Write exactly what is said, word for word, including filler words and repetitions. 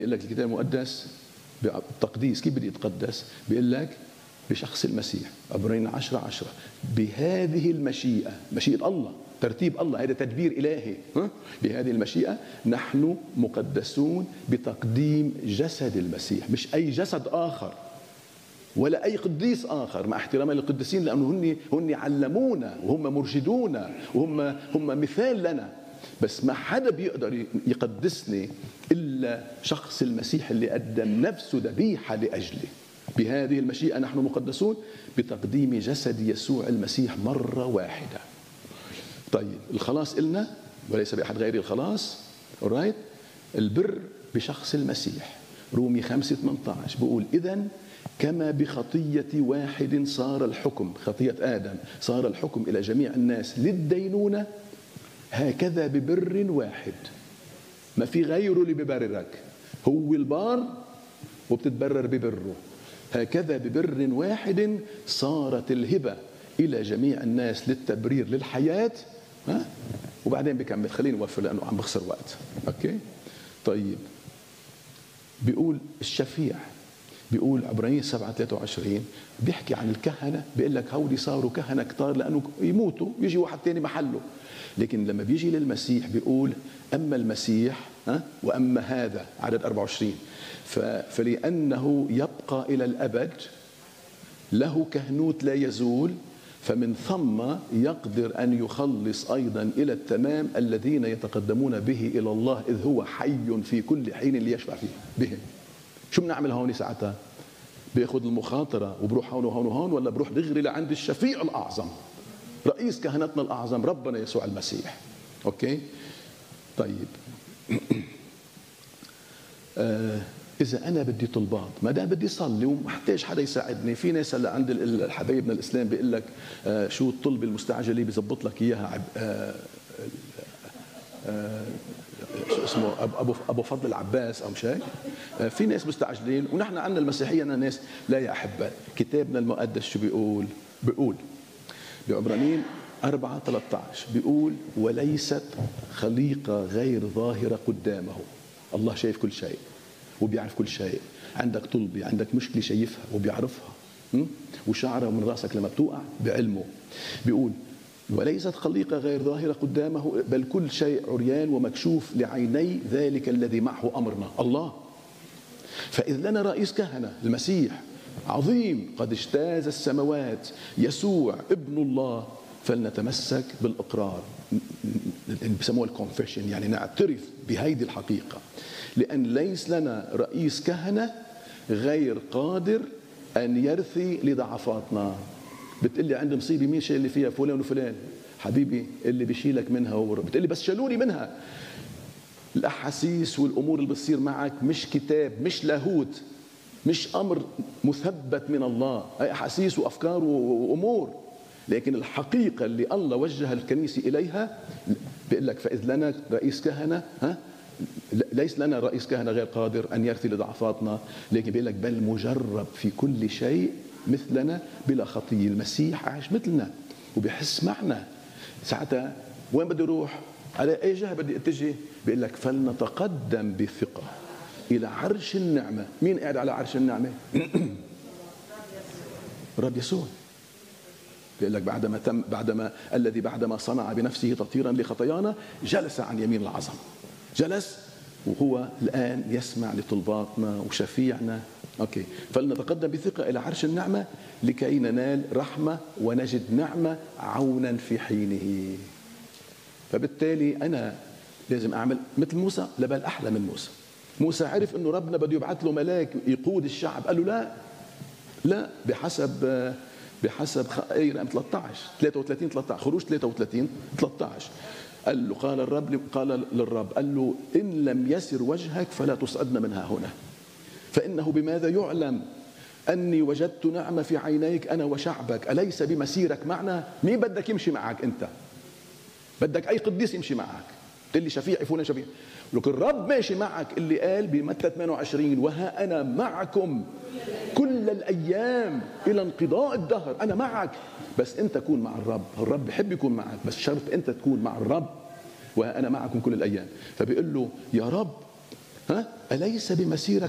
يقول لك الكتاب المقدس بالتقديس كيف بدي يتقدس؟ بيقول لك بشخص المسيح. عبرين عشرة عشرة بهذه المشيئة، مشيئة الله، ترتيب الله، هذا تدبير إلهي. ها؟ بهذه المشيئة نحن مقدسون بتقديم جسد المسيح، مش أي جسد آخر ولا أي قديس آخر، مع احترامي للقديسين لأنه هن هن علمونا وهم مرشدونا وهم هم مثال لنا، بس ما حدا بيقدر يقدسني إلا شخص المسيح اللي قدم نفسه ذبيحة لأجلي. بهذه المشيئة نحن مقدسون بتقديم جسد يسوع المسيح مرة واحدة. طيب الخلاص إلنا وليس بأحد غير الخلاص. alright. البر بشخص المسيح. رومي خمسة ثمانية عشر بيقول إذن كما بخطية واحد صار الحكم، خطية آدم صار الحكم إلى جميع الناس للدينونة، هكذا ببر واحد ما في غيره اللي ببررك، هو البار وبتتبرر ببره. هكذا ببر واحد صارت الهبة إلى جميع الناس للتبرير للحياة. ها؟ وبعدين بكمل، خليني اوفر لأنه عم بخسر وقت. أوكي. طيب بيقول الشفيع، بيقول عبرانيين سبعة ثلاثة وعشرين بيحكي عن الكهنة، بيقول لك هودي صاروا كهنة كتار لأنه يموتوا يجي واحد تاني محله، لكن لما بيجي للمسيح بيقول أما المسيح ها وأما هذا، عدد أربعة وعشرين، فلأنه يبقى إلى الأبد له كهنوت لا يزول، فمن ثم يقدر أن يخلص أيضا إلى التمام الذين يتقدمون به إلى الله إذ هو حي في كل حين ليشفع فيه بهم. شو بنعمل هون ساعتها؟ بياخذ المخاطرة وبروح هون وهون وهون، ولا بروح دغري لعند الشفيع الأعظم، رئيس كهنتنا الأعظم ربنا يسوع المسيح. أوكي. طيب آه إذا أنا بدي طلبات، ما دام بدي صلي ومحتاج حدا يساعدني، في ناس هلا عند حبايبنا الإسلام بيقول لك آه شو الطلب المستعجل اللي بيزبط لك إياها آه آه شو اسمه ابو ابو فضل العباس او مش هيك. في ناس مستعجلين، ونحن عندنا المسيحيه أنا ناس لا يا احبه. كتابنا المقدس شو بيقول؟ بيقول بعبرانيين أربعة ثلاثة عشر بيقول وليست خليقه غير ظاهره قدامه. الله شايف كل شيء وبيعرف كل شيء. عندك طلبه، عندك مشكله شايفها وبيعرفها، وشعرها من راسك لما بتوقع بعلمه. بيقول وليست خليقة غير ظاهرة قدامه بل كل شيء عريان ومكشوف لعيني ذلك الذي معه أمرنا الله. فإذ لنا رئيس كهنة المسيح عظيم قد اجتاز السماوات، يسوع ابن الله، فلنتمسك بالإقرار، بسموه الكونفيشن، يعني نعترف بهيدي الحقيقة، لأن ليس لنا رئيس كهنة غير قادر أن يرثي لضعفاتنا. بتقلي عندي مصيبه مين شايل اللي فيها؟ فلان وفلان. حبيبي اللي بيشيلك منها هو رب. بتقلي بس شالوني منها. الاحاسيس والامور اللي بتصير معك مش كتاب، مش لاهوت، مش امر مثبت من الله، هي احاسيس وافكار وامور، لكن الحقيقه اللي الله وجه الكنيسه اليها بيقول لك فاذ لنا رئيس كهنه ها ليس لنا رئيس كهنه غير قادر ان يرثي لضعفاتنا، لكن بيقول لك بل مجرب في كل شيء مثلنا بلا خطيه. المسيح عاش مثلنا وبيحس معنا. ساعتها وين بدي اروح؟ على اي جهه بدي اتجه؟ بيقول لك فلنتقدم بثقه الى عرش النعمه. مين قاعد على عرش النعمه؟ رب يسوع. بيقول لك بعدما تم بعدما الذي بعدما صنع بنفسه تطهيرا لخطايانا جلس عن يمين العظمه. جلس وهو الان يسمع لطلباتنا وشفيعنا. اوكي. فلنتقدم بثقه الى عرش النعمه لكي ننال رحمه ونجد نعمه عونا في حينه. فبالتالي انا لازم اعمل مثل موسى، لا بل احلى من موسى. موسى عرف انه ربنا بده يبعث له ملاك يقود الشعب، قال له لا لا بحسب بحسب اي ثلاثة عشر ثلاثة وثلاثين ثلاثة عشر خروج ثلاثة وثلاثين ثلاثة عشر قال له قال الرب قال للرب قال له ان لم يسر وجهك فلا تصعدنا منها هنا، فإنه بماذا يعلم أني وجدت نعمة في عينيك أنا وشعبك، أليس بمسيرك معنا؟ مين بدك يمشي معك أنت؟ بدك أي قديس يمشي معك؟ تقول لي شفيعي فلان شفيع، لكن الرب ماشي معك اللي قال بمتى ثمانية وعشرين وها أنا معكم كل الأيام إلى انقضاء الدهر. أنا معك، بس أنت كون مع الرب. الرب بحب يكون معك، بس شرط أنت تكون مع الرب. وها أنا معكم كل الأيام. فبيقول له يا رب ها؟ أليس بمسيرك